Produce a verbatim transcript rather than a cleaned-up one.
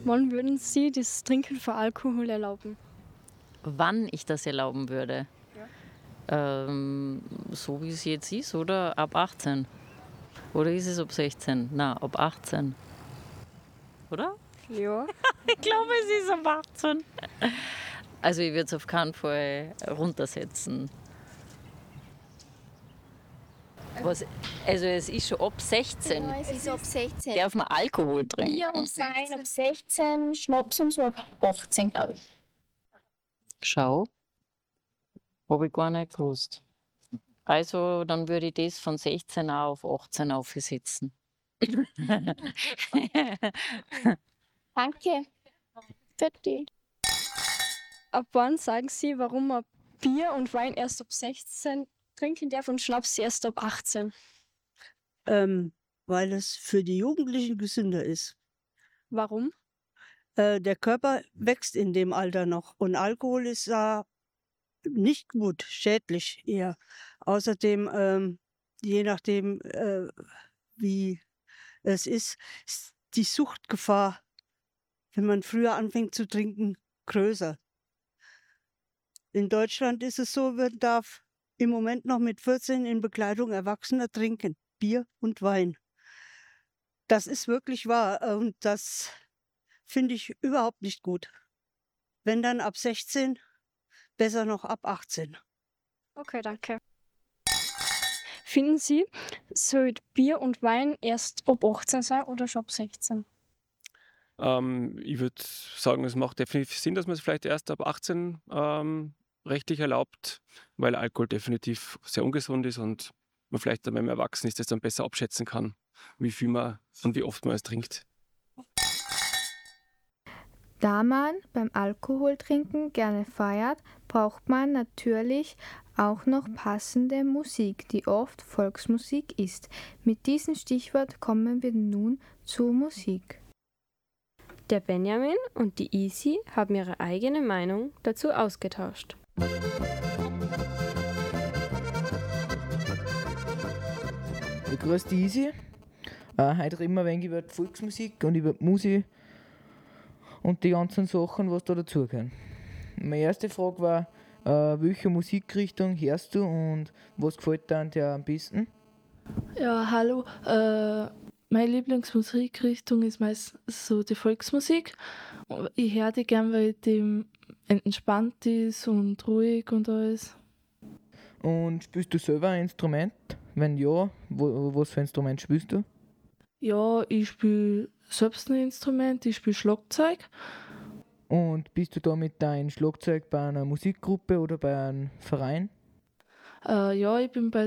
Wann würden Sie das Trinken von Alkohol erlauben? Wann ich das erlauben würde? Ja. Ähm, so wie es jetzt ist, oder ab achtzehn? Oder ist es ab sechzehn? Na, ab achtzehn. Oder? Ja. Ich glaube, es ist ab achtzehn. Also ich würde es auf keinen Fall runtersetzen. Was, also es ist schon ab sechzehn. Ja, es ist ab sechzehn. Darf man Alkohol trinken? Bier und Wein ab sechzehn, Schnaps und so ab achtzehn, glaube ich. Schau. Habe ich gar nicht gewusst. Also dann würde ich das von sechzehn auch auf achtzehn aufsetzen. Danke. Für dich. Ab wann sagen Sie, warum man Bier und Wein erst ab sechzehn trinken darf und Schnaps erst ab achtzehn? Ähm, weil es für die Jugendlichen gesünder ist. Warum? Äh, der Körper wächst in dem Alter noch und Alkohol ist da nicht gut, schädlich eher. Außerdem, ähm, je nachdem, äh, wie es ist, ist die Suchtgefahr, wenn man früher anfängt zu trinken, größer. In Deutschland ist es so, man darf im Moment noch mit vierzehn in Begleitung Erwachsener trinken, Bier und Wein. Das ist wirklich wahr und das finde ich überhaupt nicht gut. Wenn dann ab sechzehn, besser noch ab achtzehn. Okay, danke. Finden Sie, sollte Bier und Wein erst ab achtzehn sein oder schon ab sechzehn? Ähm, ich würde sagen, es macht definitiv Sinn, dass man es vielleicht erst ab achtzehn ähm, rechtlich erlaubt, weil Alkohol definitiv sehr ungesund ist und man vielleicht, wenn man erwachsen ist, das dann besser abschätzen kann, wie viel man und wie oft man es trinkt. Da man beim Alkoholtrinken gerne feiert, braucht man natürlich auch noch passende Musik, die oft Volksmusik ist. Mit diesem Stichwort kommen wir nun zur Musik. Der Benjamin und die Easy haben ihre eigene Meinung dazu ausgetauscht. Ich grüße die Easy. Äh, heute reden wir ein wenig über die Volksmusik und über die Musik und die ganzen Sachen, was da dazugehören. Meine erste Frage war, äh, welche Musikrichtung hörst du und was gefällt dir an der am besten? Ja, hallo. Äh, meine Lieblingsmusikrichtung ist meistens so die Volksmusik. Ich höre die gern, weil die entspannt ist und ruhig und alles. Und spielst du selber ein Instrument? Wenn ja, wo, was für ein Instrument spielst du? Ja, ich spiele selbst ein Instrument, ich spiele Schlagzeug. Und bist du da mit deinem Schlagzeug bei einer Musikgruppe oder bei einem Verein? Äh, ja, ich bin bei